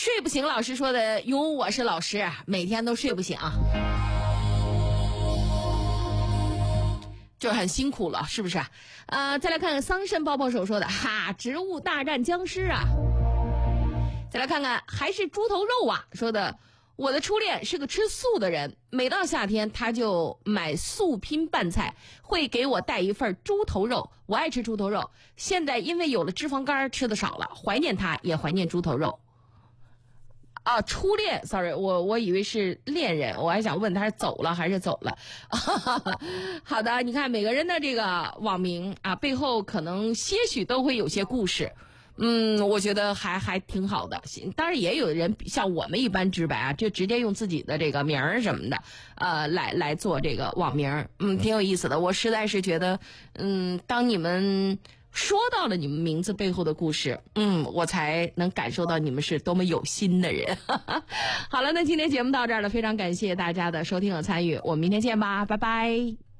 睡不醒，老师说的，因为我是老师，每天都睡不醒，就很辛苦了，是不是？再来看看桑葚泡泡手说的，植物大战僵尸啊。再来看看还是猪头肉啊说的，我的初恋是个吃素的人，每到夏天他就买素拼拌菜，会给我带一份猪头肉，我爱吃猪头肉，现在因为有了脂肪肝吃的少了，怀念他，也怀念猪头肉。初恋 ，sorry， 我以为是恋人，我还想问他是走了还是走了。好的，你看每个人的这个网名背后可能些许都会有些故事。我觉得还挺好的。当然也有人像我们一般直白就直接用自己的这个名儿什么的，来做这个网名，挺有意思的。我实在是觉得，当你们说到了你们名字背后的故事，我才能感受到你们是多么有心的人。好了，那今天节目到这儿了，非常感谢大家的收听和参与，我们明天见吧，拜拜。